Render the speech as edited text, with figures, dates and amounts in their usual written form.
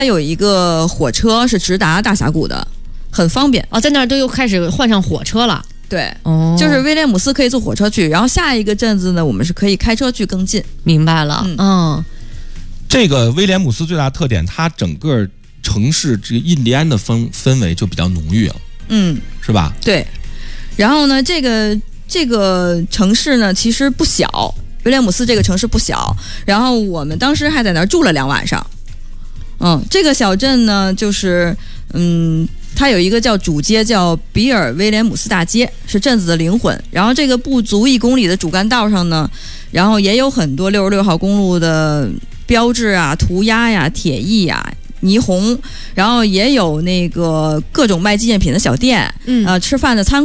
它有一个火车是直达大峡谷的，很方便在那儿都又开始换上火车了。 对，就是威廉姆斯可以坐火车去，然后下一个镇子呢，我们是可以开车去更近。 明白了， 这个威廉姆斯最大的特点，它整个城市这个印第安的氛围就比较浓郁了，是吧？ 对。然后呢，这个城市呢其实不小，威廉姆斯这个城市不小。然后我们当时还在那儿住了2晚上。这个小镇呢，就是它有一个叫主街，叫比尔威廉姆斯大街，是镇子的灵魂。然后这个不足1公里的主干道上呢，然后也有很多66号公路的标志啊、涂鸦呀、铁艺呀、霓虹，然后也有那个各种卖纪念品的小店，吃饭的餐馆。